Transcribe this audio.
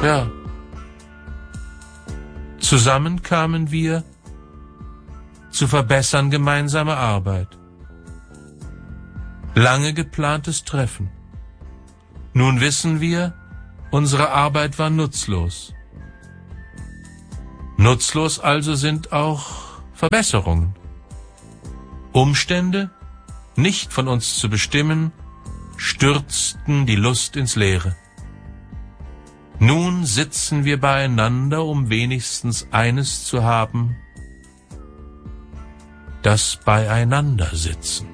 Ja. Zusammen kamen wir zu verbessern gemeinsame Arbeit. Lange geplantes Treffen. Nun wissen wir, unsere Arbeit war nutzlos. Nutzlos also sind auch Verbesserungen. Umstände, nicht von uns zu bestimmen, stürzten die Lust ins Leere. Nun sitzen wir beieinander, um wenigstens eines zu haben: das Beieinandersitzen.